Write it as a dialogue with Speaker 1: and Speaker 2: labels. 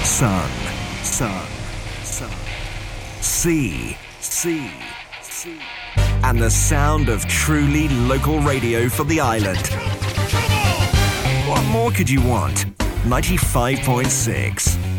Speaker 1: sun, sun, sun, sea, sea, sea, and the sound of truly local radio for the island. What more could you want? 95.6